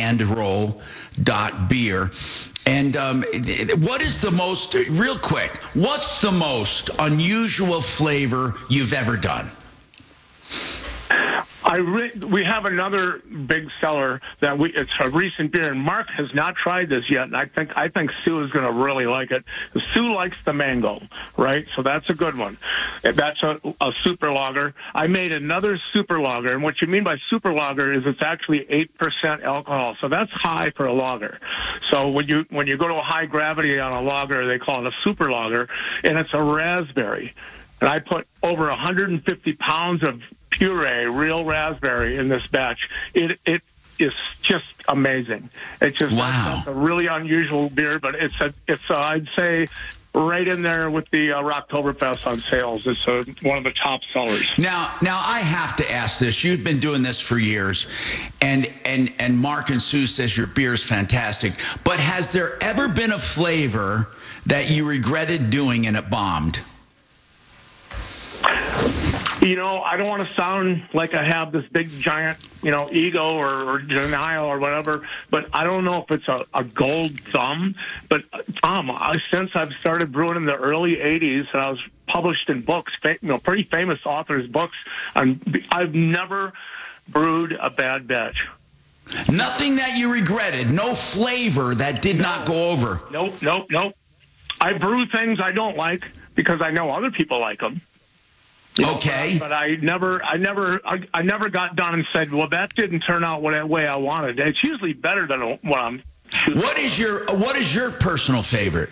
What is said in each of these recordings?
rockandroll.beer. And what is the most, real quick, what's the most unusual flavor you've ever done? We have another big seller that it's a recent beer, and Mark has not tried this yet, and I think Sue is going to really like it. Sue likes the mango, right? So that's a good one. That's a super lager. I made another super lager, and what you mean by super lager is it's actually 8% alcohol, so that's high for a lager. So when you go to a high gravity on a lager, they call it a super lager, and it's a raspberry. And I put over 150 pounds of puree, real raspberry, in this batch. It is just amazing. It's just That's a really unusual beer, but it's I'd say right in there with the Rocktoberfest on sales. It's one of the top sellers. Now I have to ask this. You've been doing this for years, and Mark and Sue says your beer is fantastic. But has there ever been a flavor that you regretted doing and it bombed? I don't want to sound like I have this big, giant, ego or denial or whatever, but I don't know if it's a gold thumb. But, Tom, since I've started brewing in the early 80s, and I was published in books, pretty famous authors' books, I've never brewed a bad batch. Nothing that you regretted? No flavor that did not go over? Nope. I brew things I don't like because I know other people like them. Okay. But I never got done and said, well, that didn't turn out the way I wanted. It's usually better than what I'm shooting. What is your personal favorite?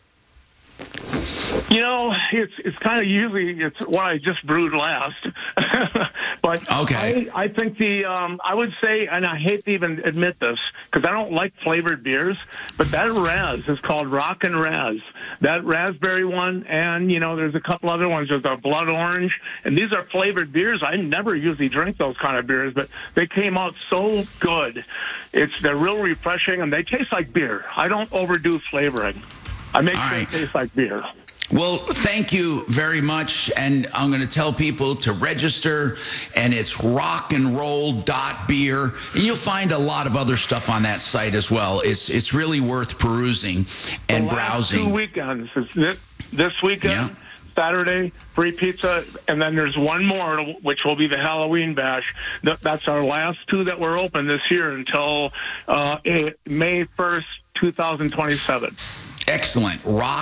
It's kind of usually it's what I just brewed last. But okay. I think I would say, and I hate to even admit this because I don't like flavored beers, but that Raz is called Rock and Raz. That raspberry one, and there's a couple other ones. There's a blood orange, and these are flavored beers. I never usually drink those kind of beers, but they came out so good. They're real refreshing, and they taste like beer. I don't overdo flavoring. I make it taste like beer. Well, thank you very much, and I'm going to tell people to register, and it's rockandroll.beer, and you'll find a lot of other stuff on that site as well. It's really worth perusing and browsing. 2 weekends. This weekend, Saturday, free pizza, and then there's one more, which will be the Halloween bash. That's our last two that were open this year until May 1st, 2027. Excellent.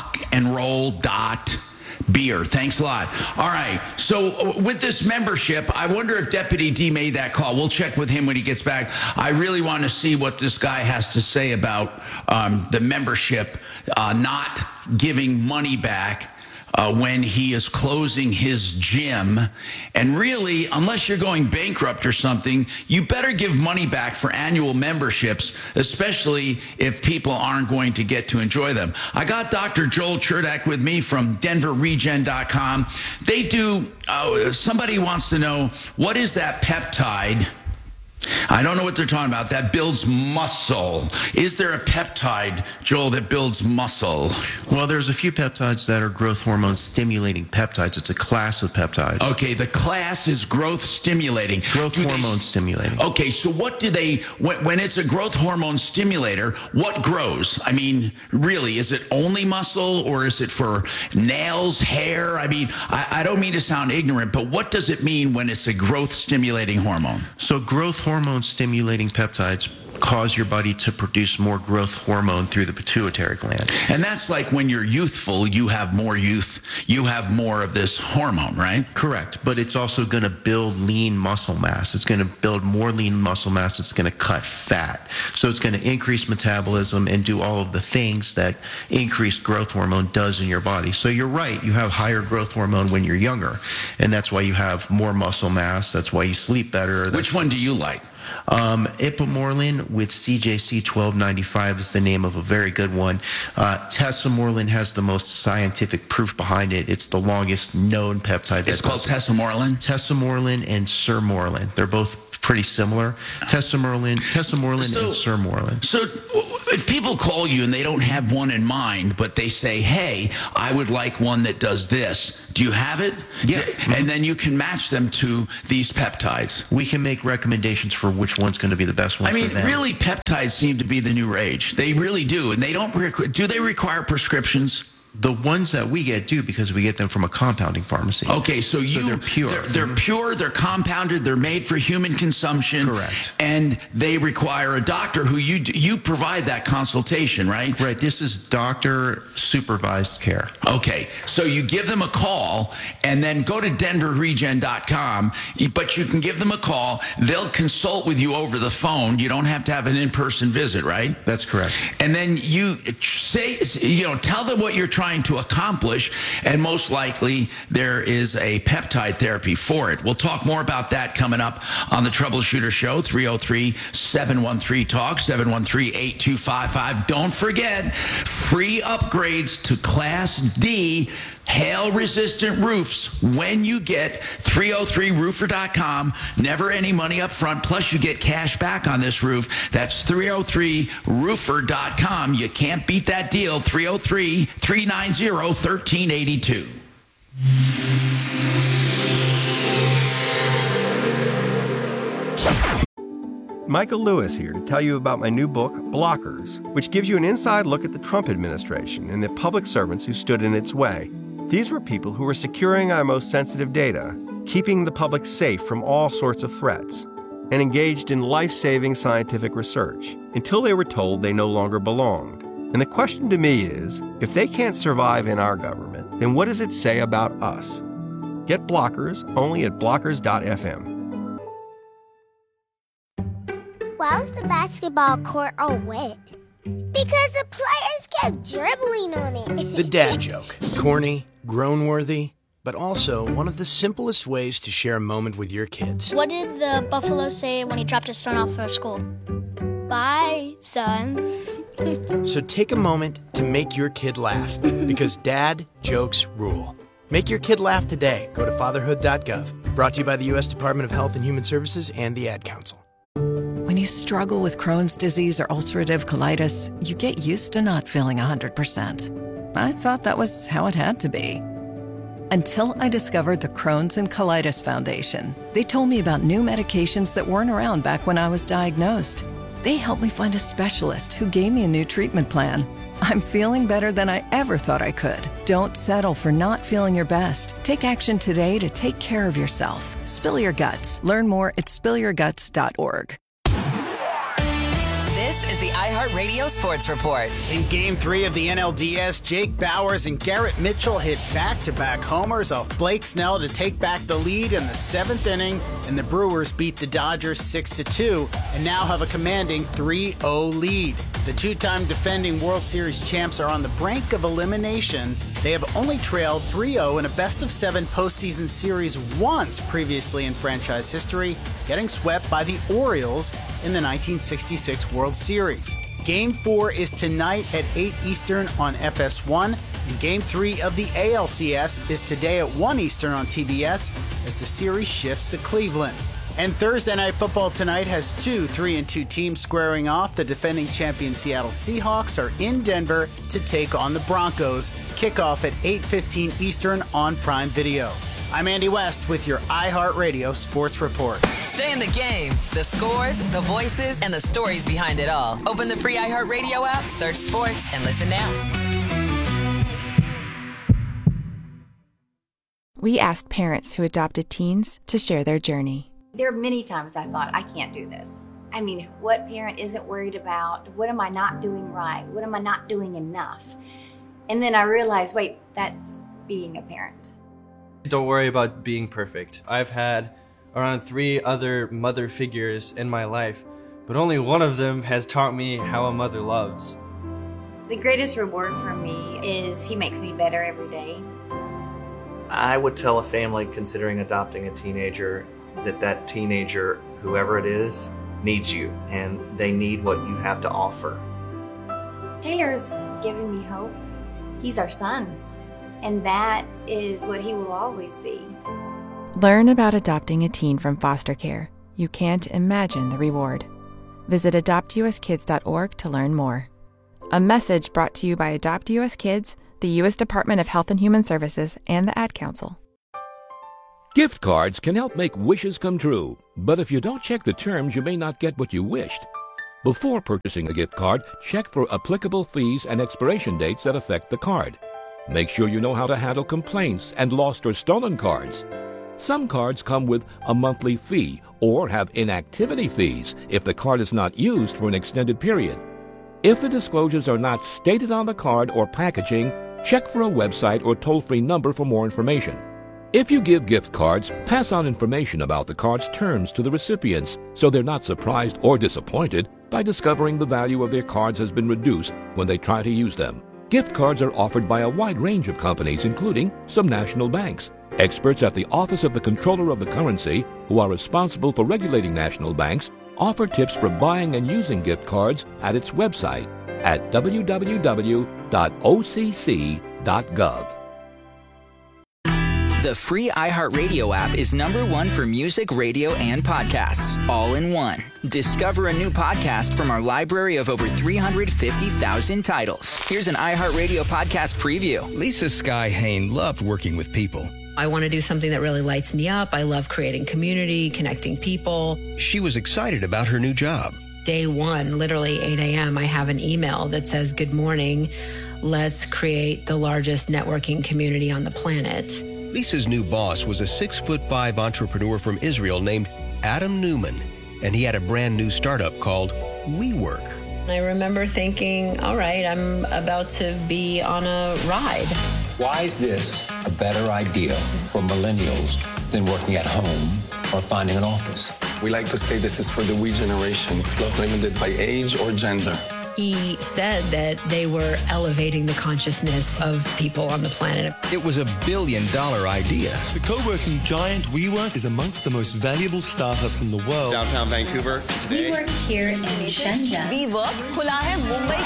Rockandroll.beer. Thanks a lot. All right. So with this membership, I wonder if Deputy D made that call. We'll check with him when he gets back. I really want to see what this guy has to say about the membership not giving money back when he is closing his gym. And really, unless you're going bankrupt or something, you better give money back for annual memberships, especially if people aren't going to get to enjoy them. I got Dr. Joel Cherdak with me from DenverRegen.com. They do, somebody wants to know, what is that peptide? I don't know what they're talking about. That builds muscle. Is there a peptide, Joel, that builds muscle? Well, there's a few peptides that are growth hormone stimulating peptides. It's a class of peptides. Okay, the class is growth stimulating. Growth hormone stimulating. Okay, so what do they, when it's a growth hormone stimulator, what grows? I mean, really, is it only muscle or is it for nails, hair? I mean, I don't mean to sound ignorant, but what does it mean when it's a growth stimulating hormone? So growth hormone stimulating peptides cause your body to produce more growth hormone through the pituitary gland. And that's like when you're youthful, you have more youth, you have more of this hormone, right? Correct. But it's also going to build lean muscle mass. It's going to build more lean muscle mass. It's going to cut fat. So it's going to increase metabolism and do all of the things that increased growth hormone does in your body. So you're right. You have higher growth hormone when you're younger. And that's why you have more muscle mass. That's why you sleep better. Which one do you like? Ipamorelin with CJC 1295 is the name of a very good one. Tesamorelin has the most scientific proof behind it. It's the longest known peptide. It's called Tesamorelin? Tesamorelin and Sermorelin. They're both pretty similar. Tesamorelin, and Sermorelin. So if people call you and they don't have one in mind, but they say, hey, I would like one that does this, do you have it? Yeah. And then you can match them to these peptides. We can make recommendations for which one's going to be the best one for them. Really, peptides seem to be the new rage. They really do. And they don't do they require prescriptions? The ones that we get do, because we get them from a compounding pharmacy. Okay, so they're pure. They're pure, they're compounded, they're made for human consumption. Correct. And they require a doctor who you provide that consultation, right? Right. This is doctor supervised care. Okay, so you give them a call and then go to denverregen.com, but you can give them a call. They'll consult with you over the phone. You don't have to have an in-person visit, right? That's correct. And then you tell them what you're trying to accomplish, and most likely there is a peptide therapy for it. We'll talk more about that coming up on the Troubleshooter Show, 303-713-TALK, 713-8255. Don't forget, free upgrades to Class D hail-resistant roofs when you get 303roofer.com. Never any money up front, plus you get cash back on this roof. That's 303roofer.com. You can't beat that deal. 303-390-1382. Michael Lewis here to tell you about my new book, Blockers, which gives you an inside look at the Trump administration and the public servants who stood in its way. These were people who were securing our most sensitive data, keeping the public safe from all sorts of threats, and engaged in life-saving scientific research until they were told they no longer belonged. And the question to me is, if they can't survive in our government, then what does it say about us? Get Blockers only at blockers.fm. Why was the basketball court all wet? Because the players kept dribbling on it. The dad joke. Corny, groan-worthy, but also one of the simplest ways to share a moment with your kids. What did the buffalo say when he dropped his son off for school? Bye, son. So take a moment to make your kid laugh, because dad jokes rule. Make your kid laugh today. Go to fatherhood.gov. Brought to you by the U.S. Department of Health and Human Services and the Ad Council. When you struggle with Crohn's disease or ulcerative colitis, you get used to not feeling 100%. I thought that was how it had to be. Until I discovered the Crohn's and Colitis Foundation. They told me about new medications that weren't around back when I was diagnosed. They helped me find a specialist who gave me a new treatment plan. I'm feeling better than I ever thought I could. Don't settle for not feeling your best. Take action today to take care of yourself. Spill your guts. Learn more at spillyourguts.org. This is the iHeartRadio Sports Report. In Game 3 of the NLDS, Jake Bauers and Garrett Mitchell hit back-to-back homers off Blake Snell to take back the lead in the 7th inning, and the Brewers beat the Dodgers 6-2 and now have a commanding 3-0 lead. The two-time defending World Series champs are on the brink of elimination. They have only trailed 3-0 in a best-of-7 postseason series once previously in franchise history, getting swept by the Orioles in the 1966 World Series. Game 4 is tonight at 8 Eastern on FS1, and Game 3 of the ALCS is today at 1 Eastern on TBS as the series shifts to Cleveland. And Thursday Night Football tonight has two 3-2 teams squaring off. The defending champion Seattle Seahawks are in Denver to take on the Broncos. Kickoff at 8:15 Eastern on Prime Video. I'm Andy West with your iHeartRadio Sports Report. Stay in the game. The scores, the voices, and the stories behind it all. Open the free iHeartRadio app, search sports, and listen now. We asked parents who adopted teens to share their journey. There are many times I thought, I can't do this. I mean, what parent isn't worried about? What am I not doing right? What am I not doing enough? And then I realized, wait, that's being a parent. Don't worry about being perfect. I've had around 3 other mother figures in my life, but only one of them has taught me how a mother loves. The greatest reward for me is he makes me better every day. I would tell a family considering adopting a teenager that teenager, whoever it is, needs you, and they need what you have to offer. Taylor's giving me hope. He's our son, and that is what he will always be. Learn about adopting a teen from foster care You can't imagine the reward. Visit adoptuskids.org to learn more. A message brought to you by Adopt US Kids, the U.S. Department of Health and Human Services, and the Ad Council. Gift cards can help make wishes come true, but if you don't check the terms, you may not get what you wished. Before purchasing a gift card, check for applicable fees and expiration dates that affect the card. Make sure you know how to handle complaints and lost or stolen cards. Some cards come with a monthly fee or have inactivity fees if the card is not used for an extended period. If the disclosures are not stated on the card or packaging, check for a website or toll-free number for more information. If you give gift cards, pass on information about the card's terms to the recipients so they're not surprised or disappointed by discovering the value of their cards has been reduced when they try to use them. Gift cards are offered by a wide range of companies, including some national banks. Experts at the Office of the Comptroller of the Currency, who are responsible for regulating national banks, offer tips for buying and using gift cards at its website at www.occ.gov. The free iHeartRadio app is #1 for music, radio, and podcasts, all in one. Discover a new podcast from our library of over 350,000 titles. Here's an iHeartRadio podcast preview. Lisa Sky Hain loved working with people. I want to do something that really lights me up. I love creating community, connecting people. She was excited about her new job. Day one, literally 8 a.m., I have an email that says, "Good morning. Let's create the largest networking community on the planet." Lisa's new boss was a 6'5" entrepreneur from Israel named Adam Newman, and he had a brand new startup called WeWork. I remember thinking, all right, I'm about to be on a ride. Why is this a better idea for millennials than working at home or finding an office? We like to say this is for the we generation. It's not limited by age or gender. He said that they were elevating the consciousness of people on the planet. It was a $1 billion idea. The co-working giant WeWork is amongst the most valuable startups in the world. Downtown Vancouver. We work here in Shenzhen. WeWork खुला है मुंबई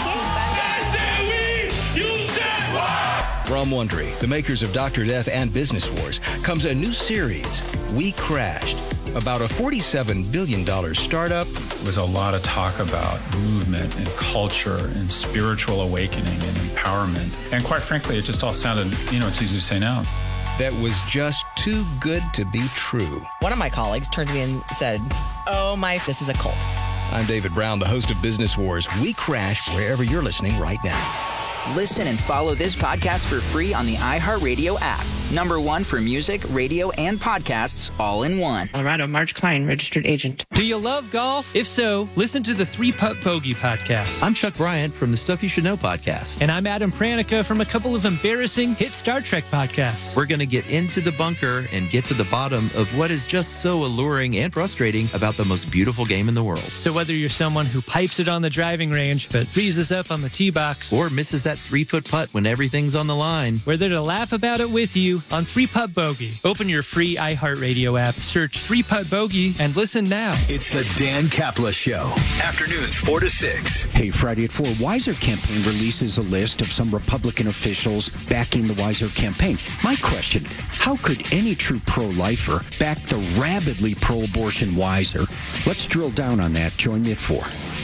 के. From Wondery, the makers of Dr. Death and Business Wars, comes a new series, We Crashed, about a $47 billion startup. There was a lot of talk about movement and culture and spiritual awakening and empowerment. And quite frankly, it just all sounded, it's easy to say now. That was just too good to be true. One of my colleagues turned to me and said, this is a cult. I'm David Brown, the host of Business Wars. We Crash wherever you're listening right now. Listen and follow this podcast for free on the iHeartRadio app. #1 for music, radio, and podcasts, all in one. Colorado, Marge Klein, registered agent. Do you love golf? If so, listen to the 3-Putt Bogey podcast. I'm Chuck Bryant from the Stuff You Should Know podcast. And I'm Adam Pranica from a couple of embarrassing hit Star Trek podcasts. We're going to get into the bunker and get to the bottom of what is just so alluring and frustrating about the most beautiful game in the world. So whether you're someone who pipes it on the driving range but freezes up on the tee box, or misses that 3-foot putt when everything's on the line, we're there to laugh about it with you on 3-Putt Bogey. Open your free iHeartRadio app, search 3-Putt Bogey, and listen now. It's the Dan Kapla Show. Afternoons 4 to 6. Hey, Friday at 4, Wiser Campaign releases a list of some Republican officials backing the Wiser campaign. My question, how could any true pro-lifer back the rabidly pro-abortion Wiser? Let's drill down on that. Join me at 4.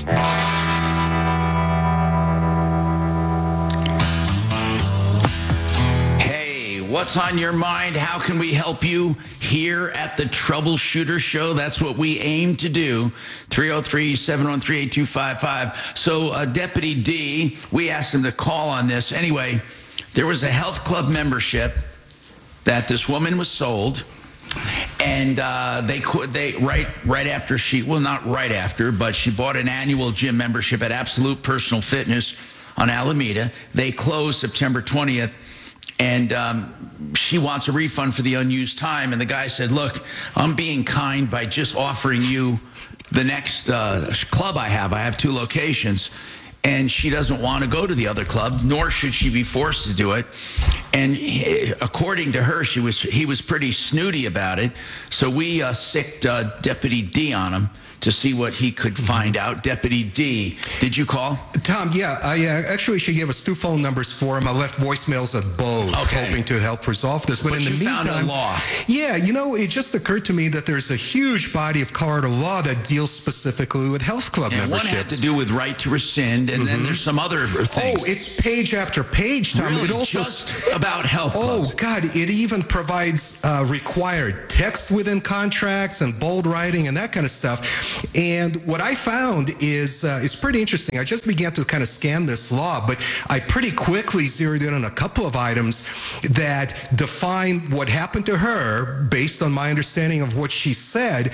What's on your mind? How can we help you here at the Troubleshooter Show? That's what we aim to do. 303-713-8255. So Deputy D, we asked him to call on this. Anyway, there was a health club membership that this woman was sold. And right after not right after, but she bought an annual gym membership at Absolute Personal Fitness on Alameda. They closed September 20th. And she wants a refund for the unused time. And the guy said, look, I'm being kind by just offering you the next club I have. I have 2 locations. And she doesn't want to go to the other club, nor should she be forced to do it. And according to her, he was pretty snooty about it. So we sicked Deputy D on him. to see what he could find out. Deputy D, did you call? Tom, yeah, I actually she gave us 2 phone numbers for him. I left voicemails at both, hoping to help resolve this. But in the meantime, found a law. Yeah, it just occurred to me that there's a huge body of Colorado law that deals specifically with health club memberships. One had to do with right to rescind, and then there's some other things. Oh, it's page after page, Tom. Really? It also just about health clubs. Oh, God, it even provides required text within contracts and bold writing and that kind of stuff. And what I found is pretty interesting. I just began to kind of scan this law, but I pretty quickly zeroed in on a couple of items that define what happened to her, based on my understanding of what she said,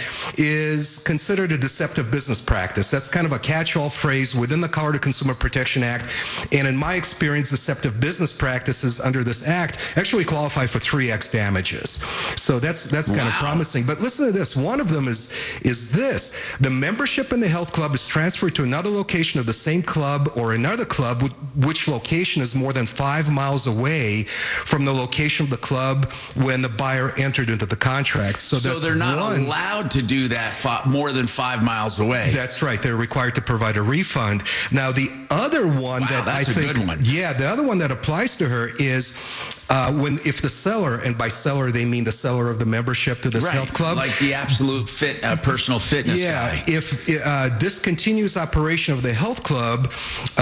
is considered a deceptive business practice. That's kind of a catch-all phrase within the Colorado Consumer Protection Act. And in my experience, deceptive business practices under this act actually qualify for 3x damages. So that's kind of promising. But listen to this. One of them is this. The membership in the health club is transferred to another location of the same club or another club, which location is more than 5 miles away from the location of the club when the buyer entered into the contract. So they're not allowed to do that more than 5 miles away. That's right. They're required to provide a refund. Now, the other one that I think, a good one. Yeah, the other one that applies to her is if the seller, and by seller they mean the seller of the membership to this health club, like the Absolute Fit personal fitness guy. If discontinues operation of the health club,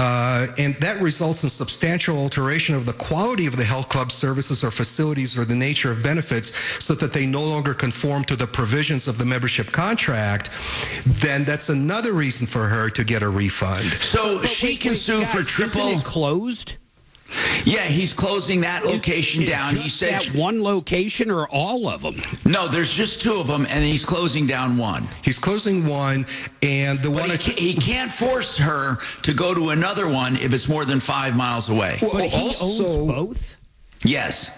and that results in substantial alteration of the quality of the health club services or facilities or the nature of benefits, so that they no longer conform to the provisions of the membership contract, then that's another reason for her to get a refund. So she can sue for triple. Isn't it closed? Yeah, he's closing that location down. He said that one location or all of them? No, there's just 2 of them, and he's closing down one. He's closing one, and the one he can't force her to go to another one if it's more than 5 miles away. But he owns both? Yes.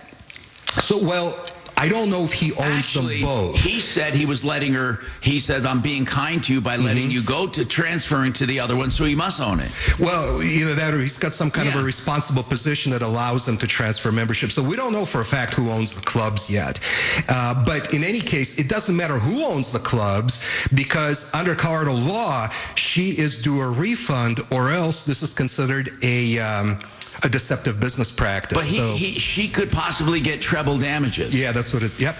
So, I don't know if he owns them both. He said he was letting her, he said, I'm being kind to you by letting you go to transferring to the other one, so he must own it. Well, either that or he's got some kind of a responsible position that allows him to transfer membership. So we don't know for a fact who owns the clubs yet. But in any case, it doesn't matter who owns the clubs, because under Colorado law, she is due a refund, or else this is considered a deceptive business practice. But she could possibly get treble damages. Yeah, that's what it, yep.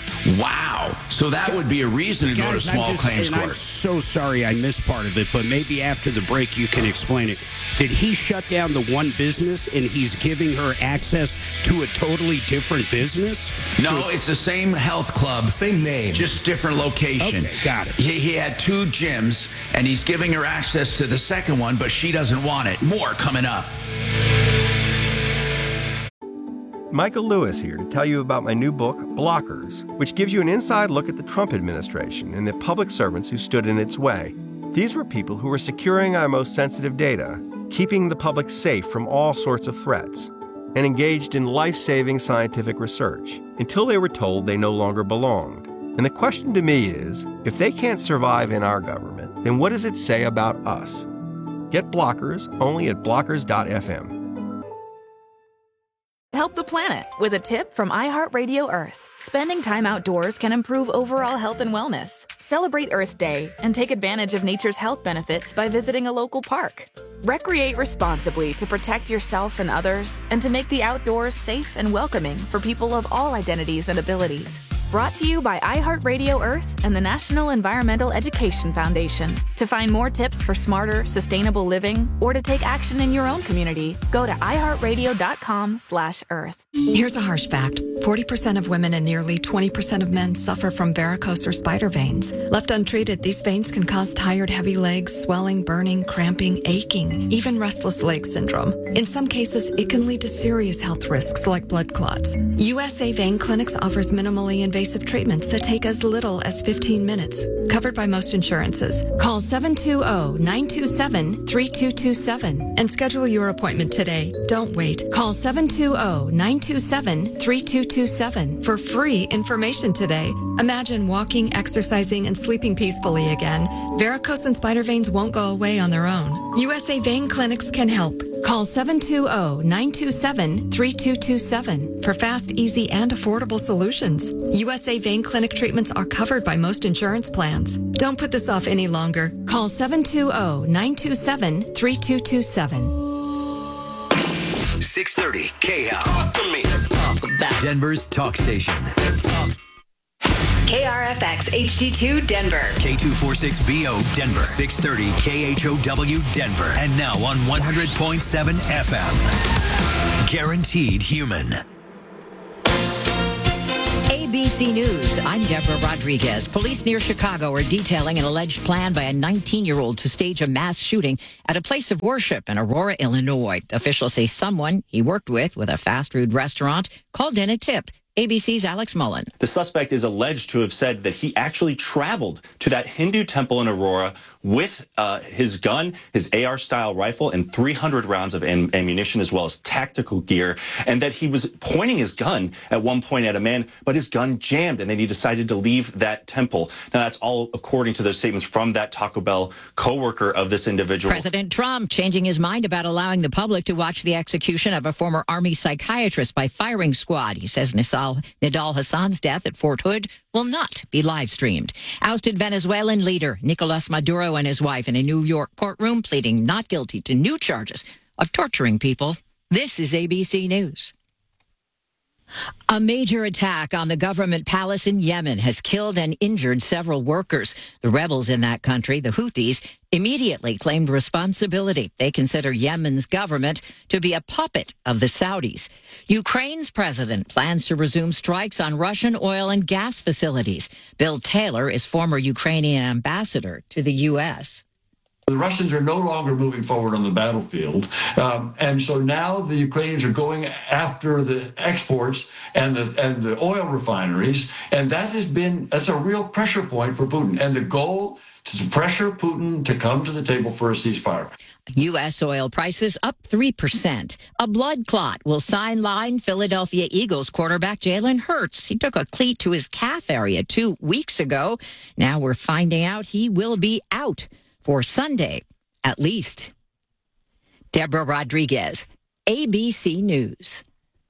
Wow. So that would be a reason to go to small claims court. I'm so sorry I missed part of it, but maybe after the break you can explain it. Did he shut down the one business and he's giving her access to a totally different business? No, it's the same health club. Same name. Just different location. Okay, got it. He had 2 gyms, and he's giving her access to the second one, but she doesn't want it. More coming up. Michael Lewis here to tell you about my new book, Blockers, which gives you an inside look at the Trump administration and the public servants who stood in its way. These were people who were securing our most sensitive data, keeping the public safe from all sorts of threats, and engaged in life-saving scientific research until they were told they no longer belonged. And the question to me is, if they can't survive in our government, then what does it say about us? Get Blockers only at blockers.fm. Help the planet with a tip from iHeartRadio Earth. Spending time outdoors can improve overall health and wellness. Celebrate Earth Day and take advantage of nature's health benefits by visiting a local park. Recreate responsibly to protect yourself and others, and to make the outdoors safe and welcoming for people of all identities and abilities. Brought to you by iHeartRadio Earth and the National Environmental Education Foundation. To find more tips for smarter, sustainable living, or to take action in your own community, go to iHeartRadio.com/Earth. Here's a harsh fact. 40% of women and nearly 20% of men suffer from varicose or spider veins. Left untreated, these veins can cause tired, heavy legs, swelling, burning, cramping, aching, even restless leg syndrome. In some cases, it can lead to serious health risks like blood clots. USA Vein Clinics offers minimally invasive treatments that take as little as 15 minutes. Covered by most insurances. Call 720-927-3227 and schedule your appointment today. Don't wait. Call 720-927-3227 for free information today. Imagine walking, exercising, and sleeping peacefully again. Varicose and spider veins won't go away on their own. USA Vein Clinics can help. Call 720-927-3227 for fast, easy, and affordable solutions. USA Vein Clinic treatments are covered by most insurance plans. Don't put this off any longer. Call 720-927-3227. 630 KHOW. Denver's talk station. KRFX HD2 Denver. K246BO Denver. 630 KHOW Denver. And now on 100.7 FM. Guaranteed Human. ABC News, I'm Deborah Rodriguez. Police near Chicago are detailing an alleged plan by a 19-year-old to stage a mass shooting at a place of worship in Aurora, Illinois. Officials say someone he worked with a fast food restaurant called in a tip. ABC's Alex Mullen. The suspect is alleged to have said that he actually traveled to that Hindu temple in Aurora with his gun, his AR-style rifle, and 300 rounds of ammunition, as well as tactical gear, and that he was pointing his gun at one point at a man, but his gun jammed, and then he decided to leave that temple. Now, that's all according to those statements from that Taco Bell co-worker of this individual. President Trump changing his mind about allowing the public to watch the execution of a former Army psychiatrist by firing squad. He says Nidal Hassan's death at Fort Hood will not be live streamed. Ousted Venezuelan leader Nicolas Maduro and his wife in a New York courtroom pleading not guilty to new charges of torturing people. This is ABC News. A major attack on the government palace in Yemen has killed and injured several workers. The rebels in that country, the Houthis, immediately claimed responsibility. They consider Yemen's government to be a puppet of the Saudis. Ukraine's president plans to resume strikes on Russian oil and gas facilities. Bill Taylor is former Ukrainian ambassador to the U.S. The Russians are no longer moving forward on the battlefield. And so now the Ukrainians are going after the exports and the oil refineries. And that's a real pressure point for Putin. And the goal is to pressure Putin to come to the table for a ceasefire. U.S. oil prices up 3%. A blood clot will sideline Philadelphia Eagles quarterback Jalen Hurts. He took a cleat to his calf area 2 weeks ago. Now we're finding out he will be out for Sunday, at least. Deborah Rodriguez, ABC News.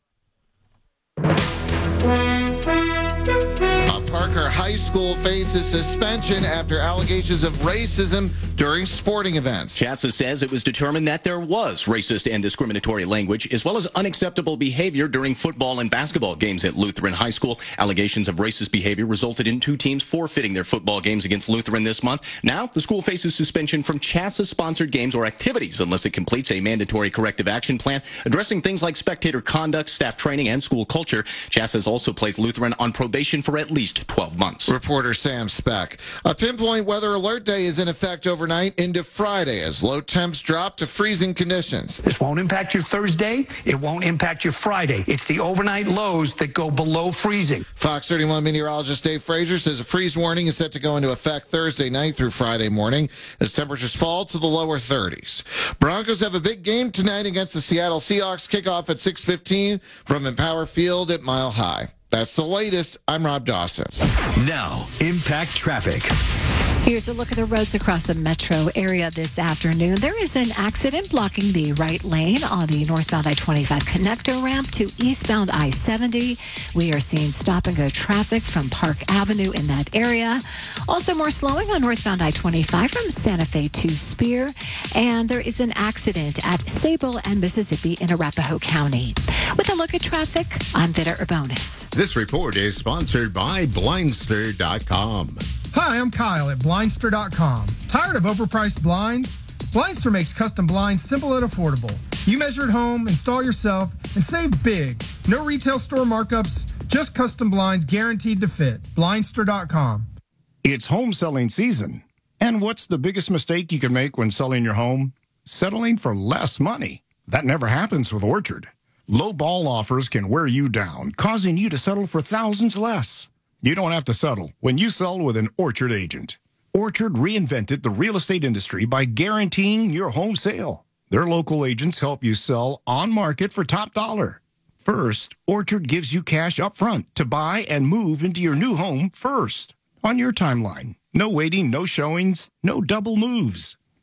Parker High School faces suspension after allegations of racism during sporting events. CHSAA says it was determined that there was racist and discriminatory language, as well as unacceptable behavior during football and basketball games at Lutheran High School. Allegations of racist behavior resulted in 2 teams forfeiting their football games against Lutheran this month. Now, the school faces suspension from CHSAA-sponsored games or activities unless it completes a mandatory corrective action plan addressing things like spectator conduct, staff training, and school culture. CHSAA has also placed Lutheran on probation for at least 12 months. Reporter Sam Speck. A pinpoint weather alert day is in effect overnight into Friday as low temps drop to freezing conditions. This won't impact your Thursday. It won't impact your Friday. It's the overnight lows that go below freezing. Fox 31 meteorologist Dave Frazier says a freeze warning is set to go into effect Thursday night through Friday morning as temperatures fall to the lower 30s. Broncos have a big game tonight against the Seattle Seahawks. Kickoff at 6:15 from Empower Field at Mile High. That's the latest. I'm Rob Dawson. Now, Impact Traffic. Here's a look at the roads across the metro area this afternoon. There is an accident blocking the right lane on the northbound I-25 connector ramp to eastbound I-70. We are seeing stop-and-go traffic from Park Avenue in that area. Also more slowing on northbound I-25 from Santa Fe to Spear. And there is an accident at Sable and Mississippi in Arapahoe County. With a look at traffic, I'm Vida Urbonis. This report is sponsored by Blindster.com. Hi, I'm Kyle at Blindster.com. Tired of overpriced blinds? Blindster makes custom blinds simple and affordable. You measure at home, install yourself, and save big. No retail store markups, just custom blinds guaranteed to fit. Blindster.com. It's home selling season. And what's the biggest mistake you can make when selling your home? Settling for less money. That never happens with Orchard. Low ball offers can wear you down, causing you to settle for thousands less. You don't have to settle when you sell with an Orchard agent. Orchard reinvented the real estate industry by guaranteeing your home sale. Their local agents help you sell on market for top dollar. First, Orchard gives you cash up front to buy and move into your new home first on your timeline. No waiting, no showings, no double moves.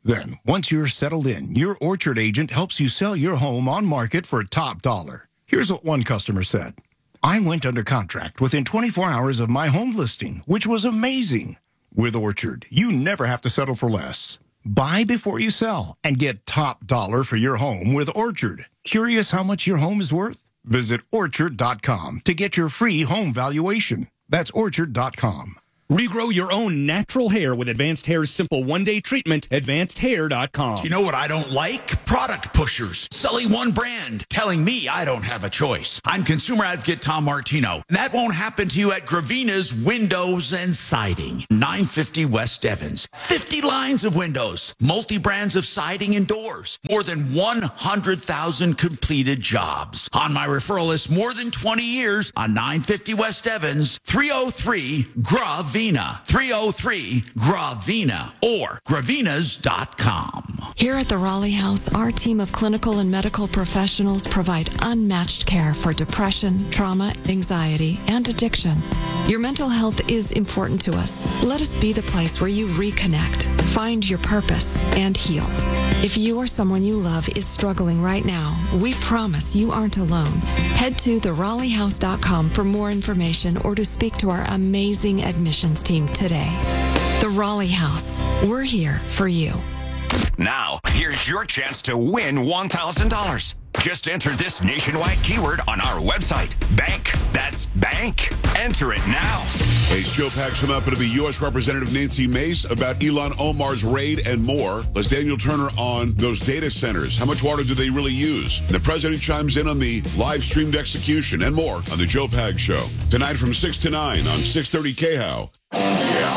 Then, once you're settled in, your Orchard agent helps you sell your home on market for top dollar. Here's what one customer said. I went under contract within 24 hours of my home listing, which was amazing. With Orchard, you never have to settle for less. Buy before you sell and get top dollar for your home with Orchard. Curious how much your home is worth? Visit Orchard.com to get your free home valuation. That's Orchard.com. Regrow your own natural hair with Advanced Hair's simple one-day treatment, AdvancedHair.com. You know what I don't like? Product pushers. Selling one brand, telling me I don't have a choice. I'm consumer advocate Tom Martino. That won't happen to you at Gravina's Windows and Siding. 950 West Evans. 50 lines of windows, multi-brands of siding and doors. More than 100,000 completed jobs. On my referral list, more than 20 years on 950 West Evans, 303 Gravina. 303 Gravina or Gravinas.com. Here at the Raleigh House, our team of clinical and medical professionals provide unmatched care for depression, trauma, anxiety, and addiction. Your mental health is important to us. Let us be the place where you reconnect, find your purpose, and heal. If you or someone you love is struggling right now, we promise you aren't alone. Head to theRaleighHouse.com for more information or to speak to our amazing admissions team today. The Raleigh House. We're here for you. Now, here's your chance to win $1,000. Just enter this nationwide keyword on our website. Bank. That's bank. Enter it now. Hey, Joe Pags come up to be U.S. Representative Nancy Mace about Ilhan Omar's raid and more. Plus Daniel Turner on those data centers. How much water do they really use? The president chimes in on the live-streamed execution and more on the Joe Pags Show. Tonight from 6 to 9 on 630 KHOW. Yeah.